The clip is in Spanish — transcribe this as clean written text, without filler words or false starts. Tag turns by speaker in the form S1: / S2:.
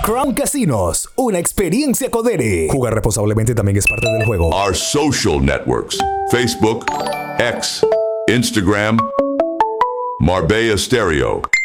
S1: Crown Casinos, una experiencia Codere. Jugar responsablemente también es parte del juego.
S2: Our social networks: Facebook, X, Instagram, Marbella Stereo.